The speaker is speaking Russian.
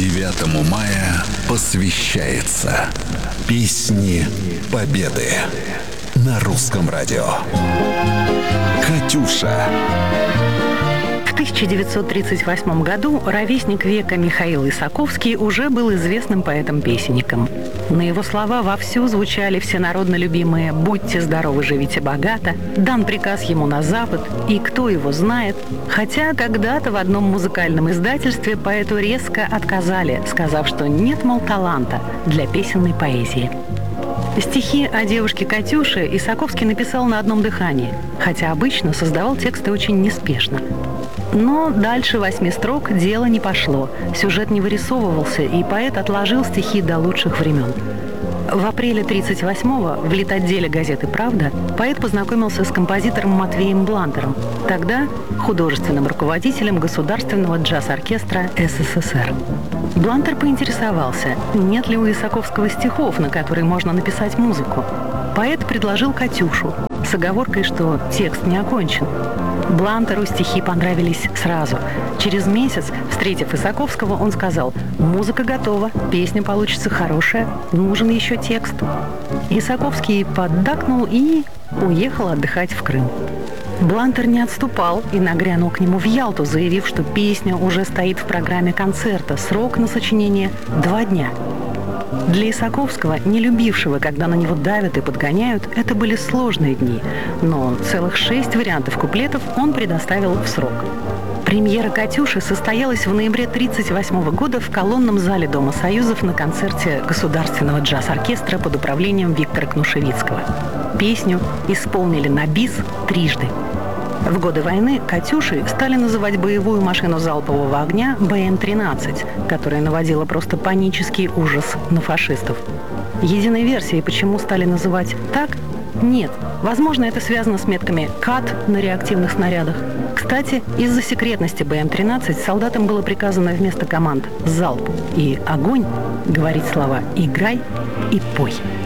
9 мая посвящается Песни Победы на Русском радио. «Катюша». В 1938 году ровесник века Михаил Исаковский уже был известным поэтом-песенником. На его слова вовсю звучали всенародно любимые «Будьте здоровы, живите богато», «Дан приказ ему на запад» и «Кто его знает». Хотя когда-то в одном музыкальном издательстве поэту резко отказали, сказав, что нет, мол, таланта для песенной поэзии. Стихи о девушке Катюше Исаковский написал на одном дыхании, хотя обычно создавал тексты очень неспешно. Но дальше 8 строк дело не пошло, сюжет не вырисовывался, и поэт отложил стихи до лучших времен. В апреле 1938-го в литотделе газеты «Правда» поэт познакомился с композитором Матвеем Блантером, тогда художественным руководителем Государственного джаз-оркестра СССР. Блантер поинтересовался, нет ли у Исаковского стихов, на которые можно написать музыку. Поэт предложил «Катюшу» с оговоркой, что текст не окончен. Блантеру стихи понравились сразу. Через месяц, встретив Исаковского, он сказал: «Музыка готова, песня получится хорошая, нужен еще текст». Исаковский поддакнул и уехал отдыхать в Крым. Блантер не отступал и нагрянул к нему в Ялту, заявив, что песня уже стоит в программе концерта, срок на сочинение 2 дня. Для Исаковского, не любившего, когда на него давят и подгоняют, это были сложные дни, но целых 6 вариантов куплетов он предоставил в срок. Премьера «Катюши» состоялась в ноябре 1938 года в колонном зале Дома Союзов на концерте Государственного джаз-оркестра под управлением Виктора Кнушевицкого. Песню исполнили на бис трижды. В годы войны «Катюшей» стали называть боевую машину залпового огня БМ-13, которая наводила просто панический ужас на фашистов. Единой версии, почему стали называть так, нет. Возможно, это связано с метками КАТ на реактивных снарядах. Кстати, из-за секретности БМ-13 солдатам было приказано вместо команд «залп» и «огонь» говорить слова «играй» и «пой».